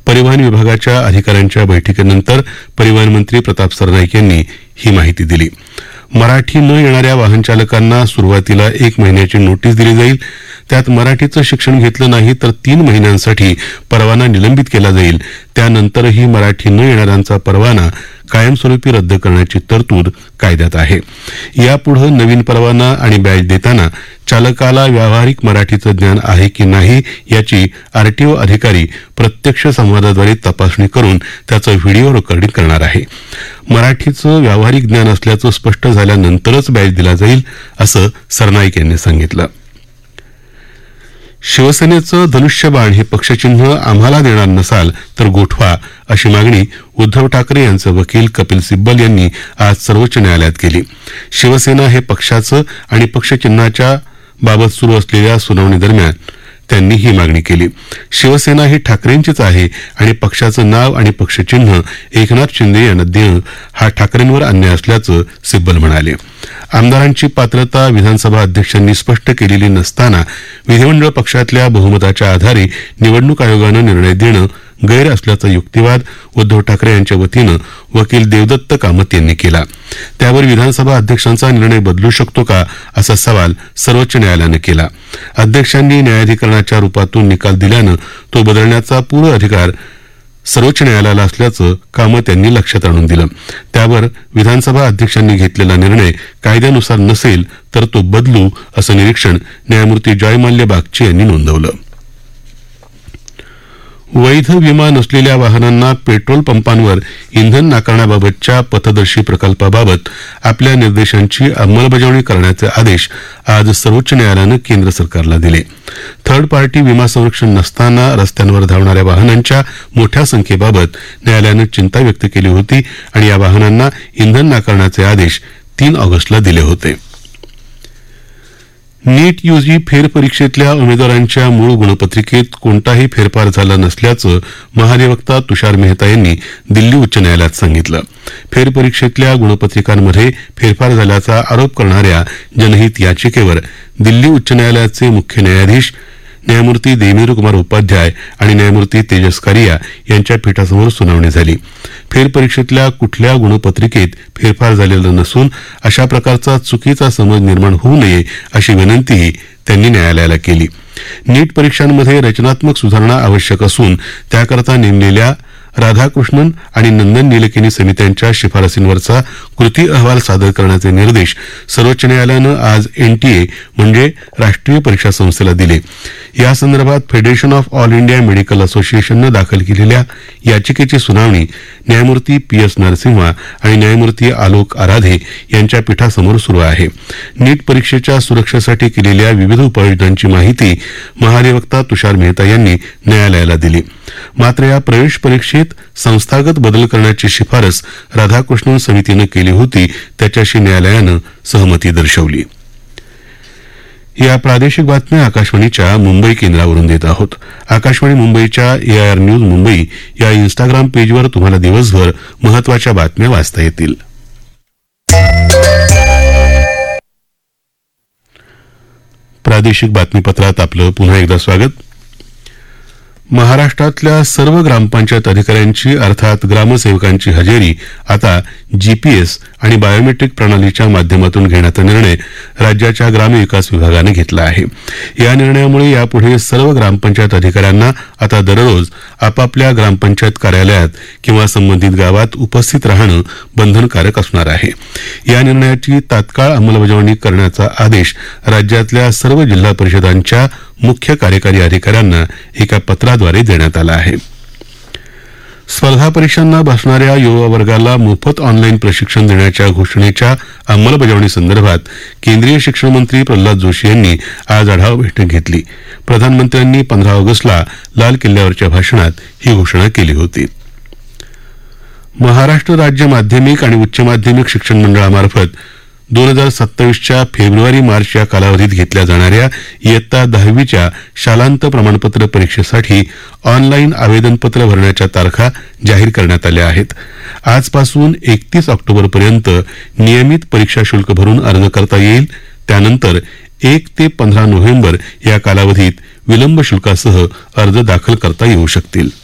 परिवहन विभागाच्या अधिकाऱ्यांच्या बैठकीनंतर परिवहन मंत्री प्रताप सरनाईक यांनी ही माहिती दिली. मराठी न येणाऱ्या वाहन चालकांना सुरुवातीला 1 महिन्याची नोटीस दिली जाईल. त्यात मराठीचं शिक्षण घेतलं नाही तर 3 महिन्यांसाठी परवाना निलंबित केला जाईल. त्यानंतरही मराठी न येणाऱ्यांचा परवाना कायमस्वरूपी रद्द करण्याची तरतूद कायद्यात आहे. यापुढे नवीन परवाना आणि बॅज देताना चालकाला व्यावहारिक मराठीचं ज्ञान आहे की नाही याची आरटीओ अधिकारी प्रत्यक्ष संवादाद्वारे तपासणी करून त्याचं व्हिडिओ रेकॉर्डिंग करणार आहे. मराठीचं व्यावहारिक ज्ञान असल्याचं स्पष्ट झाल्यानंतरच बॅज दिला जाईल असं सरनाईक यांनी सांगितलं. शिवसेनेचं धनुष्यबाण हे पक्षचिन्ह आम्हाला देणार नसाल तर गोठवा अशी मागणी उद्धव ठाकरे यांचे वकील कपिल सिब्बल यांनी आज सर्वोच्च न्यायालयात केली. शिवसेना हे पक्षाचं आणि पक्षचिन्हाच्या बाबत सुरू असलेल्या सुनावणी दरम्यान त्यांनी ही मागणी केली. शिवसेना ही ठाकरेंचीच आहे आणि पक्षाचं नाव आणि पक्षचिन्ह एकनाथ शिंदे यांना देणं हा ठाकरेंवर अन्याय असल्याचं सिब्बल म्हणाले. आमदारांची पात्रता विधानसभा अध्यक्षांनी स्पष्ट केलेली नसताना विधिमंडळ पक्षातल्या बहुमताच्या आधारे निवडणूक आयोगानं निर्णय देणं गैर असल्याचा युक्तिवाद उद्धव ठाकरे यांच्या वतीनं वकील देवदत्त कामत यांनी केला. त्यावर विधानसभा अध्यक्षांचा निर्णय बदलू शकतो का असा सवाल सर्वोच्च न्यायालयानं केला. अध्यक्षांनी न्यायाधिकरणाच्या रूपातून निकाल दिल्यानं तो बदलण्याचा पूर्ण अधिकार सर्वोच्च न्यायालयाला असल्याचं कामत यांनी लक्षात आणून दिलं. त्यावर विधानसभा अध्यक्षांनी घेतलेला निर्णय कायद्यानुसार नसेल तर तो बदलू असं निरीक्षण न्यायमूर्ती जयमाल्य बागची यांनी नोंदवलं. वैध विमा नसलेल्या वाहनांना पेट्रोल पंपांवर इंधन नाकारण्याबाबतच्या पथदर्शी प्रकल्पाबाबत आपल्या निर्देशांची अंमलबजावणी करण्याचे आदेश आज सर्वोच्च न्यायालयानं केंद्र सरकारला दिले. थर्ड पार्टी विमा संरक्षण नसताना रस्त्यांवर धावणाऱ्या वाहनांच्या मोठ्या संख्येबाबत न्यायालयानं चिंता व्यक्त केली होती आणि या वाहनांना इंधन नाकारण्याचे आदेश 3 ऑगस्टला दिले होते. नीट यूजी फेरपरीक्षेतल्या उमेदवारांच्या मूळ गुणपत्रिकेत कोणताही फेरफार झाला नसल्याचं महाधिवक्ता तुषार मेहता यांनी दिल्ली उच्च न्यायालयात सांगितलं. फेरपरीक्षेतल्या गुणपत्रिकांमध्ये फेरफार झाल्याचा आरोप करणाऱ्या जनहित याचिकेवर दिल्ली उच्च न्यायालयाचे मुख्य न्यायाधीश न्यायमूर्ती देवेंद्र कुमार उपाध्याय आणि न्यायमूर्ती तेजस कारिया यांच्या पीठासमोर सुनावणी झाली. फेरपरीक्षेतल्या कुठल्या गुणपत्रिकेत फेरफार झालेला नसून अशा प्रकारचा चुकीचा समज निर्माण होऊ नये अशी विनंतीही त्यांनी न्यायालयाला केली. नीट परीक्षांमध्ये रचनात्मक सुधारणा आवश्यक असून त्याकरता नेमलेल्या राधाकृष्णन आणि नंदन नीलकेनी समित्यांच्या शिफारसींवरचा कृती अहवाल सादर करण्याचे निर्देश सर्वोच्च न्यायालयानं आज एनटीए म्हणजे राष्ट्रीय परीक्षा संस्थेला दिले. यासंदर्भात federation of all India medical असोसिएशननं दाखल केलेल्या याचिकेची सुनावणी न्यायमूर्ती पी.एस. नरसिम्हा आणि न्यायमूर्ती आलोक आराधे यांच्या पीठासमोर सुरू आहे. नीट परीक्षेच्या सुरक्षेसाठी केलेल्या विविध उपाययोजनांची माहिती महाधिवक्ता तुषार मेहता यांनी न्यायालयाला दिली. मात्र या प्रवेश परीक्षेत संस्थागत बदल करण्याची शिफारस राधाकृष्णन समितीनं केली होती त्याच्याशी न्यायालयानं सहमती दर्शवली. या प्रादेशिक बातम्या आकाशवाणीच्या मुंबई केंद्रावरून देत आहोत. आकाशवाणी मुंबईच्या एआयआर न्यूज मुंबई या इन्स्टाग्राम पेजवर तुम्हाला दिवसभर महत्वाच्या बातम्या वाचता येतील. प्रादेशिक बातमीपत्रात आपलं पुन्हा एकदा स्वागत. महाराष्ट्रातल्या सर्व ग्रामपंचायत अधिकाऱ्यांची अर्थात ग्रामसेवकांची हजेरी आता जीपीएस आणि बायोमेट्रिक प्रणालीच्या माध्यमातून घेण्याचा निर्णय राज्याच्या ग्रामविकास विभागानं घेतला आहे. या निर्णयामुळे यापुढे सर्व ग्रामपंचायत अधिकाऱ्यांना आता दररोज आपापल्या ग्रामपंचायत कार्यालयात किंवा संबंधित गावात उपस्थित राहणं बंधनकारक असणार आहे. या निर्णयाची तात्काळ अंमलबजावणी करण्याचा आदेश राज्यातल्या सर्व जिल्हा परिषदांच्या मुख्य कार्यकारी अधिकाऱ्यांना एका पत्राद्वारे देण्यात आला आहे. स्पर्धा परीक्षांना बसणाऱ्या युवा वर्गाला मोफत ऑनलाईन प्रशिक्षण देण्याच्या घोषणेच्या अंमलबजावणीसंदर्भात केंद्रीय शिक्षण मंत्री प्रल्हाद जोशी यांनी आज आढावा बैठक घेतली. प्रधानमंत्र्यांनी 15 ऑगस्टला लाल किल्ल्यावरच्या भाषणात ही घोषणा केली होती. महाराष्ट्र राज्य माध्यमिक आणि उच्च माध्यमिक शिक्षण मंडळामार्फत 2027च्या फेब्रुवारी-मार्च या कालावधीत घेतल्या जाणाऱ्या इयत्ता 10वीच्या शालांत प्रमाणपत्र परीक्षेसाठी ऑनलाईन आवेदनपत्र भरण्याच्या तारखा जाहीर करण्यात आल्या आहेत. आजपासून 31 ऑक्टोबरपर्यंत नियमित परीक्षा शुल्क भरून अर्ज करता येईल. त्यानंतर 1 ते 15 नोव्हेंबर या कालावधीत विलंब शुल्कासह अर्ज दाखल करता येऊ शकतील.